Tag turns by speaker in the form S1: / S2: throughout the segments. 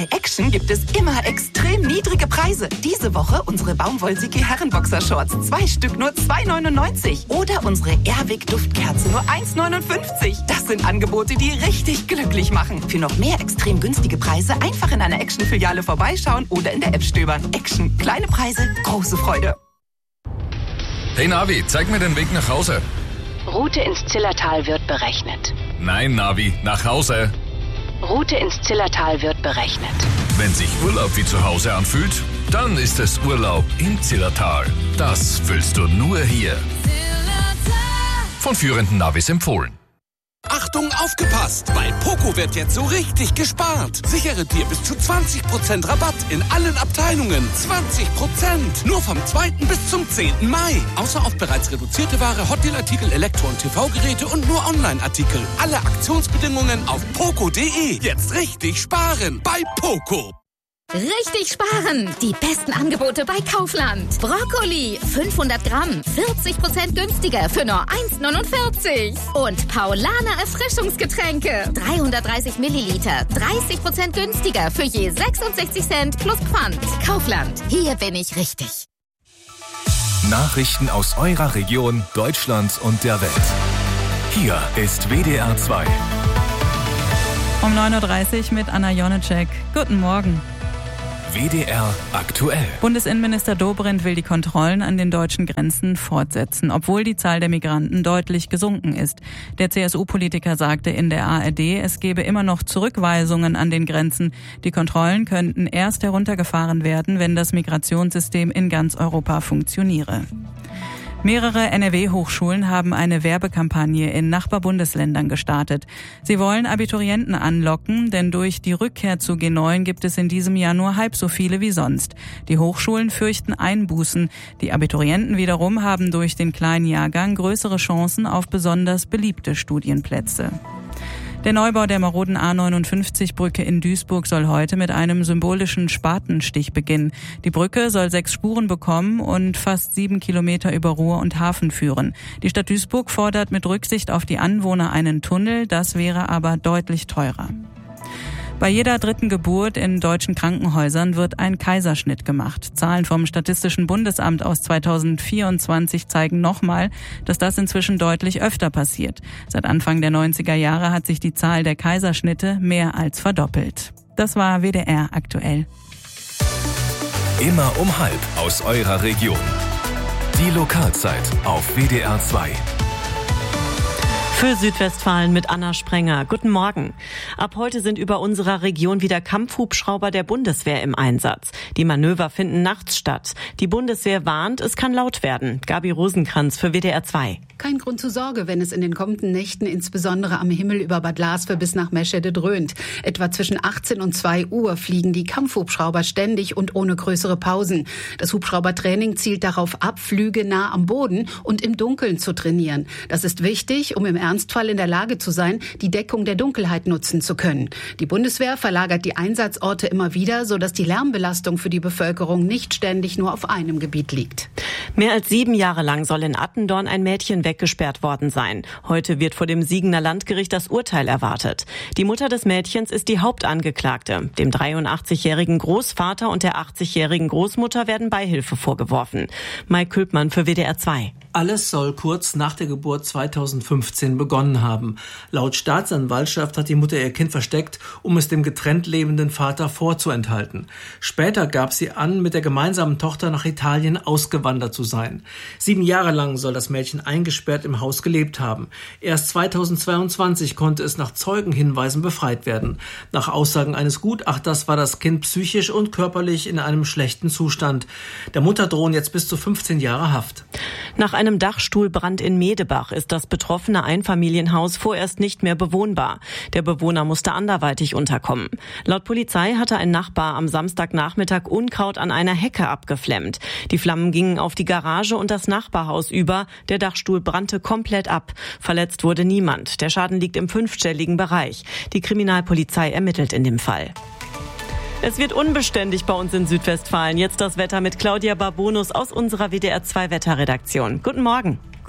S1: Bei Action gibt es immer extrem niedrige Preise. Diese Woche unsere Baumwollsiki Herrenboxershorts. 2 Stück nur 2,99. Oder unsere Airwick Duftkerze nur 1,59. Das sind Angebote, die richtig glücklich machen. Für noch mehr extrem günstige Preise einfach in einer Action-Filiale vorbeischauen oder in der App stöbern. Action. Kleine Preise, große Freude.
S2: Hey Navi, zeig mir den Weg nach Hause.
S3: Route ins Zillertal wird berechnet.
S2: Nein, Navi, nach Hause.
S3: Route ins Zillertal wird berechnet.
S2: Wenn sich Urlaub wie zu Hause anfühlt, dann ist es Urlaub im Zillertal. Das fühlst du nur hier. Von führenden Navis empfohlen.
S4: Achtung, aufgepasst! Bei Poco wird jetzt so richtig gespart. Sichere dir bis zu 20% Rabatt in allen Abteilungen. 20%! Nur vom 2. bis zum 10. Mai. Außer auf bereits reduzierte Ware, Hotdeal-Artikel, Elektro- und TV-Geräte und nur Online-Artikel. Alle Aktionsbedingungen auf poco.de. Jetzt richtig sparen bei Poco.
S5: Richtig sparen! Die besten Angebote bei Kaufland. Brokkoli, 500 Gramm, 40% günstiger für nur 1,49. Und Paulaner Erfrischungsgetränke, 330 Milliliter, 30% günstiger für je 66 Cent plus Pfand. Kaufland, hier bin ich richtig.
S6: Nachrichten aus eurer Region, Deutschland und der Welt. Hier ist WDR 2.
S7: Um 9.30 Uhr mit Anna Jonecek. Guten Morgen.
S6: WDR aktuell.
S7: Bundesinnenminister Dobrindt will die Kontrollen an den deutschen Grenzen fortsetzen, obwohl die Zahl der Migranten deutlich gesunken ist. Der CSU-Politiker sagte in der ARD, es gebe immer noch Zurückweisungen an den Grenzen. Die Kontrollen könnten erst heruntergefahren werden, wenn das Migrationssystem in ganz Europa funktioniere. Mehrere NRW-Hochschulen haben eine Werbekampagne in Nachbarbundesländern gestartet. Sie wollen Abiturienten anlocken, denn durch die Rückkehr zu G9 gibt es in diesem Jahr nur halb so viele wie sonst. Die Hochschulen fürchten Einbußen. Die Abiturienten wiederum haben durch den kleinen Jahrgang größere Chancen auf besonders beliebte Studienplätze. Der Neubau der maroden A59-Brücke in Duisburg soll heute mit einem symbolischen Spatenstich beginnen. Die Brücke soll 6 Spuren bekommen und fast 7 Kilometer über Ruhr und Hafen führen. Die Stadt Duisburg fordert mit Rücksicht auf die Anwohner einen Tunnel, das wäre aber deutlich teurer. Bei jeder 3. Geburt in deutschen Krankenhäusern wird ein Kaiserschnitt gemacht. Zahlen vom Statistischen Bundesamt aus 2024 zeigen nochmal, dass das inzwischen deutlich öfter passiert. Seit Anfang der 90er Jahre hat sich die Zahl der Kaiserschnitte mehr als verdoppelt. Das war WDR aktuell.
S6: Immer um 12:30 aus eurer Region. Die Lokalzeit auf WDR 2.
S8: Für Südwestfalen mit Anna Sprenger. Guten Morgen. Ab heute sind über unserer Region wieder Kampfhubschrauber der Bundeswehr im Einsatz. Die Manöver finden nachts statt. Die Bundeswehr warnt, es kann laut werden. Gabi Rosenkranz für WDR 2.
S9: Kein Grund zur Sorge, wenn es in den kommenden Nächten insbesondere am Himmel über Bad Laswe bis nach Meschede dröhnt. Etwa zwischen 18 und 2 Uhr fliegen die Kampfhubschrauber ständig und ohne größere Pausen. Das Hubschraubertraining zielt darauf ab, Flüge nah am Boden und im Dunkeln zu trainieren. Das ist wichtig, um im Ernstfall in der Lage zu sein, die Deckung der Dunkelheit nutzen zu können. Die Bundeswehr verlagert die Einsatzorte immer wieder, sodass die Lärmbelastung für die Bevölkerung nicht ständig nur auf einem Gebiet liegt.
S8: Mehr als 7 Jahre lang soll in Attendorn ein Mädchen weggesperrt worden sein. Heute wird vor dem Siegener Landgericht das Urteil erwartet. Die Mutter des Mädchens ist die Hauptangeklagte. Dem 83-jährigen Großvater und der 80-jährigen Großmutter werden Beihilfe vorgeworfen. Mike Külpmann für WDR 2.
S10: Alles soll kurz nach der Geburt 2015 begonnen haben. Laut Staatsanwaltschaft hat die Mutter ihr Kind versteckt, um es dem getrennt lebenden Vater vorzuenthalten. Später gab sie an, mit der gemeinsamen Tochter nach Italien ausgewandert zu sein. 7 Jahre lang soll das Mädchen eingesperrt im Haus gelebt haben. Erst 2022 konnte es nach Zeugenhinweisen befreit werden. Nach Aussagen eines Gutachters war das Kind psychisch und körperlich in einem schlechten Zustand. Der Mutter drohen jetzt bis zu 15 Jahre Haft.
S8: Nach einem Dachstuhlbrand in Medebach ist das betroffene Einfamilienhaus vorerst nicht mehr bewohnbar. Der Bewohner musste anderweitig unterkommen. Laut Polizei hatte ein Nachbar am Samstagnachmittag Unkraut an einer Hecke abgeflemmt. Die Flammen gingen auf die Garage und das Nachbarhaus über. Der Dachstuhl brannte komplett ab. Verletzt wurde niemand. Der Schaden liegt im 5-stelligen Bereich. Die Kriminalpolizei ermittelt in dem Fall. Es wird unbeständig bei uns in Südwestfalen. Jetzt das Wetter mit Claudia Barbonus aus unserer WDR 2 Wetterredaktion. Guten Morgen.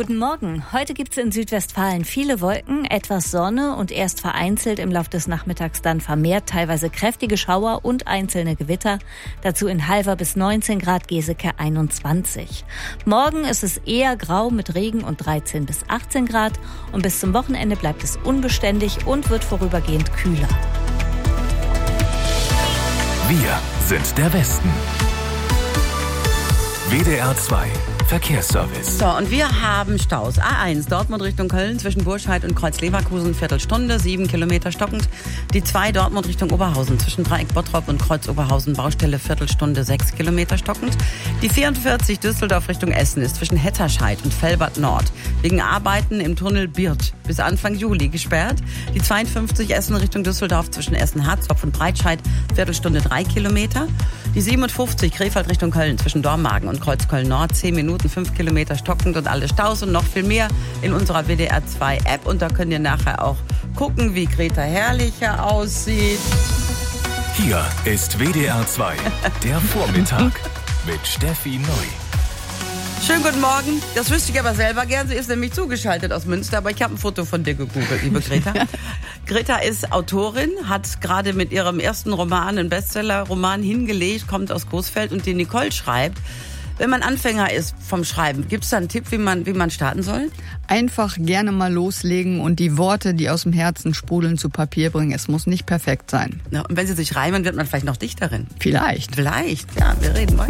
S11: Guten Morgen. Heute gibt es in Südwestfalen viele Wolken, etwas Sonne und erst vereinzelt im Laufe des Nachmittags dann vermehrt teilweise kräftige Schauer und einzelne Gewitter. Dazu in Halver bis 19 Grad, Geseke 21. Morgen ist es eher grau mit Regen und 13 bis 18 Grad. Und bis zum Wochenende bleibt es unbeständig und wird vorübergehend kühler.
S6: Wir sind der Westen. WDR 2 Verkehrsservice.
S12: So, und wir haben Staus. A1 Dortmund Richtung Köln zwischen Burscheid und Kreuz-Leverkusen, Viertelstunde, 7 Kilometer stockend. Die 2 Dortmund Richtung Oberhausen zwischen Dreieck Bottrop und Kreuz Oberhausen, Baustelle, Viertelstunde, 6 Kilometer stockend. Die 44 Düsseldorf Richtung Essen ist zwischen Hetterscheid und Velbert Nord wegen Arbeiten im Tunnel Birth bis Anfang Juli gesperrt. Die 52 Essen Richtung Düsseldorf zwischen Essen-Harzopf und Breitscheid, Viertelstunde, 3 Kilometer. Die 57 Krefeld Richtung Köln zwischen Dormagen und Kreuzköln Nord, 10 Minuten, 5 Kilometer stockend und alle Staus und noch viel mehr in unserer WDR 2 App. Und da könnt ihr nachher auch gucken, wie Greta Herrlicher aussieht.
S6: Hier ist WDR 2, der Vormittag mit Steffi Neu.
S12: Schönen guten Morgen. Das wüsste ich aber selber gern. Sie ist nämlich zugeschaltet aus Münster, aber ich habe ein Foto von dir gegoogelt, liebe Greta. Greta ist Autorin, hat gerade mit ihrem ersten Roman, einen Bestseller-Roman hingelegt, kommt aus Coesfeld und die Nicole schreibt. Wenn man Anfänger ist vom Schreiben, gibt es da einen Tipp, wie man starten soll?
S13: Einfach gerne mal loslegen und die Worte, die aus dem Herzen sprudeln, zu Papier bringen. Es muss nicht perfekt sein.
S12: Ja, und wenn sie sich reimen, wird man vielleicht noch Dichterin.
S13: Vielleicht.
S12: Ja, wir reden weiter.